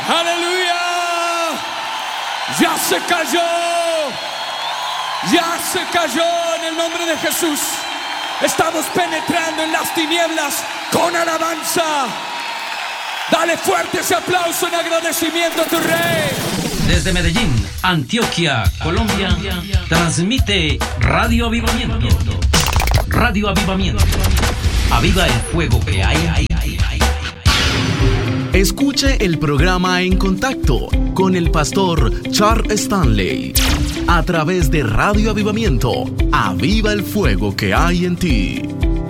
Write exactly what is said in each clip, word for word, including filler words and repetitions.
¡Aleluya! Ya se cayó. Ya se cayó en el nombre de Jesús. Estamos penetrando en las tinieblas con alabanza. Dale fuerte ese aplauso en agradecimiento a tu Rey. Desde Medellín, Antioquia, Colombia, transmite Radio Avivamiento. Radio Avivamiento. Aviva el fuego que hay, hay, hay, hay. Escuche el programa En Contacto con el pastor Charles Stanley a través de Radio Avivamiento. Aviva el fuego que hay en ti.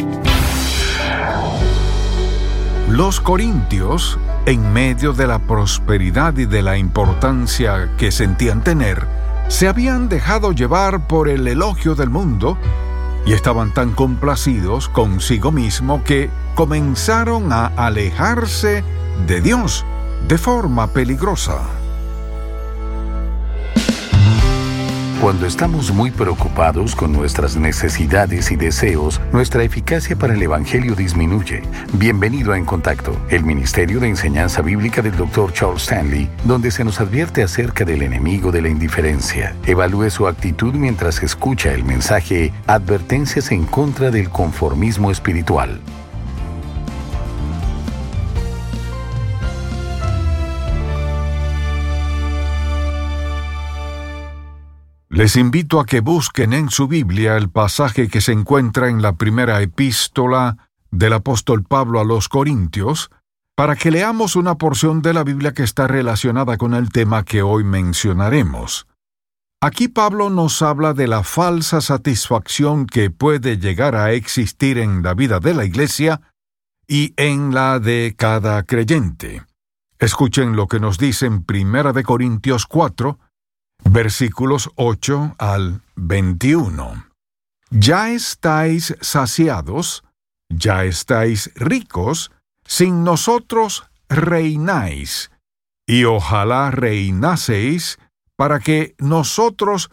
Los corintios, en medio de la prosperidad y de la importancia que sentían tener, se habían dejado llevar por el elogio del mundo y estaban tan complacidos consigo mismo que comenzaron a alejarse de Dios de forma peligrosa. Cuando estamos muy preocupados con nuestras necesidades y deseos, nuestra eficacia para el Evangelio disminuye. Bienvenido a En Contacto, el Ministerio de Enseñanza Bíblica del doctor Charles Stanley, donde se nos advierte acerca del enemigo de la indiferencia. Evalúe su actitud mientras escucha el mensaje Advertencias en contra del conformismo espiritual. Les invito a que busquen en su Biblia el pasaje que se encuentra en la primera epístola del apóstol Pablo a los Corintios, para que leamos una porción de la Biblia que está relacionada con el tema que hoy mencionaremos. Aquí Pablo nos habla de la falsa satisfacción que puede llegar a existir en la vida de la iglesia y en la de cada creyente. Escuchen lo que nos dice en primera de Corintios cuatro, versículos ocho al veintiuno. Ya estáis saciados, ya estáis ricos, sin nosotros reináis, y ojalá reinaseis, para que nosotros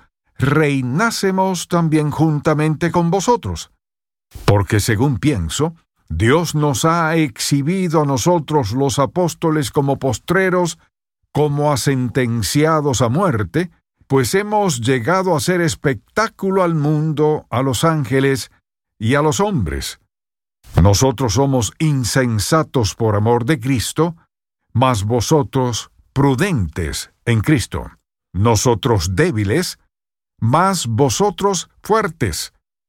reinásemos también juntamente con vosotros. Porque según pienso, Dios nos ha exhibido a nosotros los apóstoles como postreros, como a sentenciados a muerte, pues hemos llegado a ser espectáculo al mundo, a los ángeles y a los hombres. Nosotros somos insensatos por amor de Cristo, mas vosotros prudentes en Cristo. Nosotros débiles, mas vosotros fuertes.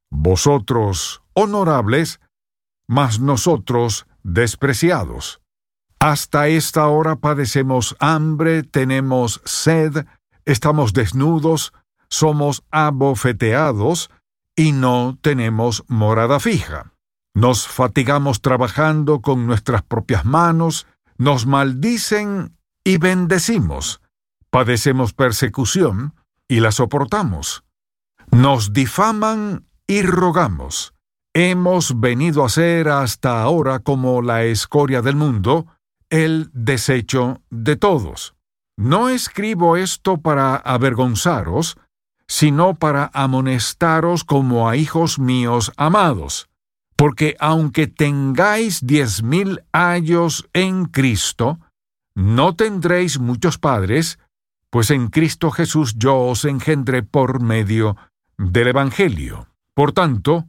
Vosotros honorables, mas nosotros despreciados. Hasta esta hora padecemos hambre, tenemos sed, estamos desnudos, somos abofeteados y no tenemos morada fija. Nos fatigamos trabajando con nuestras propias manos, nos maldicen y bendecimos. Padecemos persecución y la soportamos. Nos difaman y rogamos. Hemos venido a ser hasta ahora como la escoria del mundo, el desecho de todos. No escribo esto para avergonzaros, sino para amonestaros como a hijos míos amados. Porque aunque tengáis diez mil años en Cristo, no tendréis muchos padres, pues en Cristo Jesús yo os engendré por medio del Evangelio. Por tanto,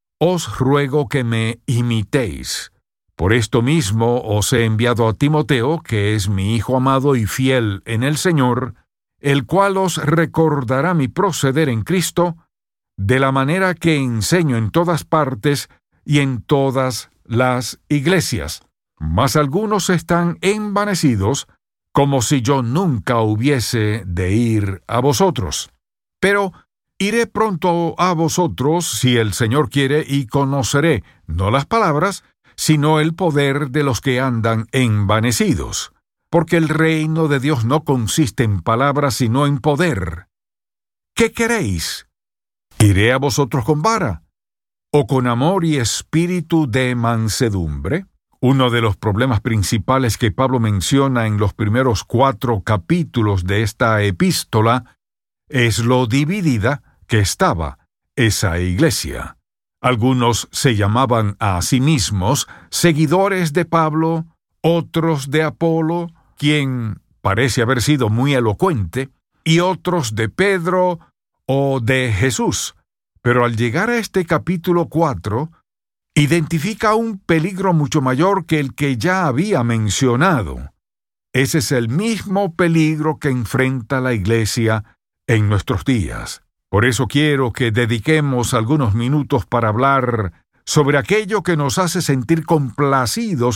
os ruego que me imitéis. Por esto mismo os he enviado a Timoteo, que es mi hijo amado y fiel en el Señor, el cual os recordará mi proceder en Cristo, de la manera que enseño en todas partes y en todas las iglesias. Mas algunos están envanecidos, como si yo nunca hubiese de ir a vosotros. Pero iré pronto a vosotros, si el Señor quiere, y conoceré, no las palabras, sino el poder de los que andan envanecidos. Porque el reino de Dios no consiste en palabras, sino en poder. ¿Qué queréis? ¿Iré a vosotros con vara? ¿O con amor y espíritu de mansedumbre? Uno de los problemas principales que Pablo menciona en los primeros cuatro capítulos de esta epístola es lo dividida que estaba esa iglesia. Algunos se llamaban a sí mismos seguidores de Pablo, otros de Apolo, quien parece haber sido muy elocuente, y otros de Pedro o de Jesús. Pero al llegar a este capítulo cuatro, identifica un peligro mucho mayor que el que ya había mencionado. Ese es el mismo peligro que enfrenta la Iglesia en nuestros días. Por eso quiero que dediquemos algunos minutos para hablar sobre aquello que nos hace sentir complacidos